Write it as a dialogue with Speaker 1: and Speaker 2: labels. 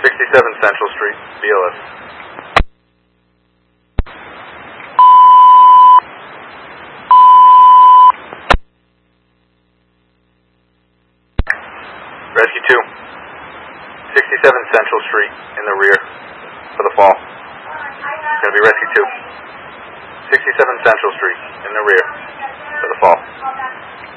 Speaker 1: 67 Central Street, BLS. Rescue 2. 67 Central Street, in the rear, for the fall. It's going to be Rescue 2. 67 Central Street, in the rear, for the fall.